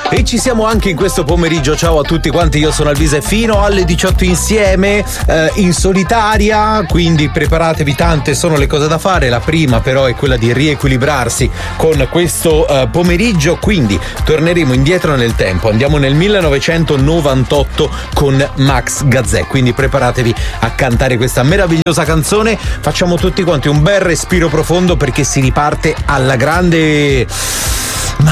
E ci siamo anche in questo pomeriggio. Ciao a tutti quanti, io sono Alvise, fino alle 18 insieme, in solitaria, quindi preparatevi, tante sono le cose da fare. La prima però è quella di riequilibrarsi con questo pomeriggio, quindi torneremo indietro nel tempo, andiamo nel 1998 con Max Gazzè, quindi preparatevi a cantare questa meravigliosa canzone. Facciamo tutti quanti un bel respiro profondo perché si riparte alla grande.